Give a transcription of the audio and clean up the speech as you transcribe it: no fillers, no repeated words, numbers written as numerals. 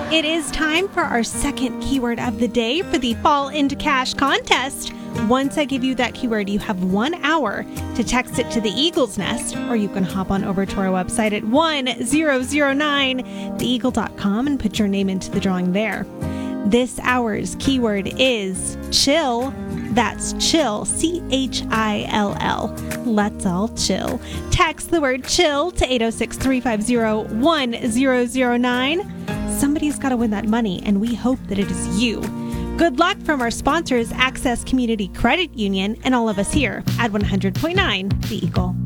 It is time for our second keyword of the day for the Fall into Cash contest. Once I give you that keyword, you have 1 hour to text it to the Eagle's Nest, or you can hop on over to our website at 1009theeagle.com and put your name into the drawing there. This hour's keyword is chill. That's chill, C-H-I-L-L. Let's all chill. Text the word chill to 806-350-1009. Somebody's got to win that money, and we hope that it is you. Good luck from our sponsors, Access Community Credit Union, and all of us here at 100.9 The Eagle.